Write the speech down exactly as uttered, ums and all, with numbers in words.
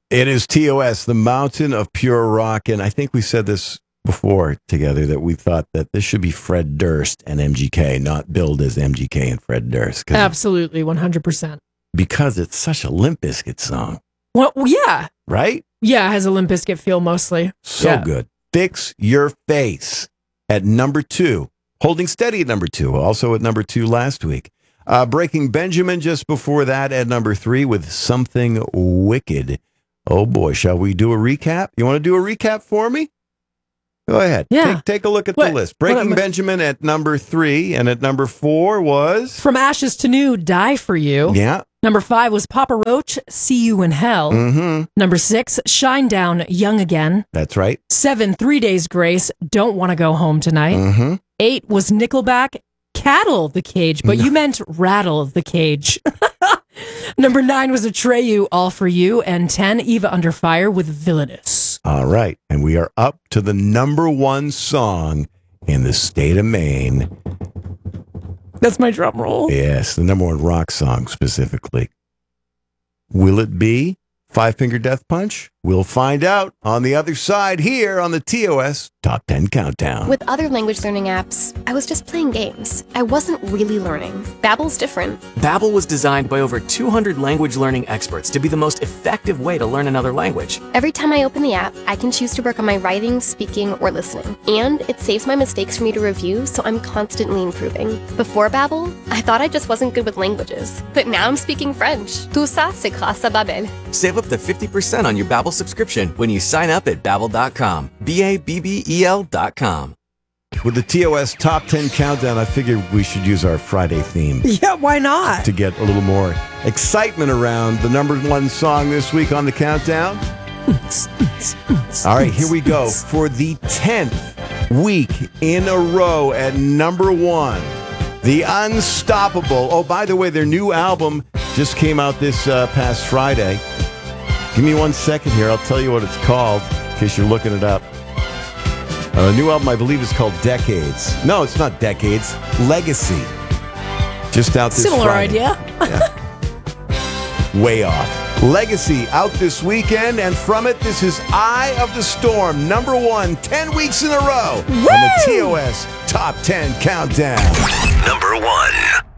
It is T O S, the Mountain of Pure Rock. And I think we said this before together that we thought that this should be Fred Durst and M G K, not billed as M G K and Fred Durst. Absolutely, one hundred percent. Because it's such a Limp Bizkit song. Well, yeah. Right? Yeah, it has a Limp Bizkit feel mostly. So yeah. good. Fix Your Face at number two. Holding steady at number two. Also at number two last week. Uh, Breaking Benjamin just before that at number three with Something Wicked. Oh boy, shall we do a recap? You want to do a recap for me? Go ahead. Yeah. Take, take a look at what, the list. Breaking Benjamin at number three, and at number four was... From Ashes to New, Die For You. Yeah. Number five was Papa Roach, See You in Hell. Mm-hmm. Number six, Shinedown, Young Again. That's right. Seven, Three Days Grace, Don't Want to Go Home Tonight. Mm-hmm. Eight was Nickelback, Cattle the Cage, but you meant Rattle the Cage. Number nine was Atreyu, All For You, and ten, Eva Under Fire with Villainous. All right, and we are up to the number one song in the state of Maine. That's my drum roll. Yes, the number one rock song specifically. Will it be Five Finger Death Punch? We'll find out on the other side here on the T O S Top ten Countdown. With other language learning apps, I was just playing games. I wasn't really learning. Babbel's different. Babbel was designed by over two hundred language learning experts to be the most effective way to learn another language. Every time I open the app, I can choose to work on my writing, speaking, or listening. And it saves my mistakes for me to review, so I'm constantly improving. Before Babbel, I thought I just wasn't good with languages. But now I'm speaking French. Tout ça, c'est grâce à Babbel. Save up to fifty percent on your Babbel subscription when you sign up at babbel dot com. B A B B E L dot com. With the T O S Top ten Countdown, I figured we should use our Friday theme. Yeah, why not? To get a little more excitement around the number one song this week on the countdown. All right, here we go. For the tenth week in a row at number one, The Unstoppable. Oh, by the way, their new album just came out this uh, past Friday. Give me one second here. I'll tell you what it's called in case you're looking it up. Uh, the new album, I believe, is called Decades. No, it's not Decades. Legacy. Just out this Similar Friday. idea. Yeah. Way off. Legacy out this weekend, and from it, this is Eye of the Storm, number one, ten weeks in a row Woo! on the T O S Top ten Countdown. Number one.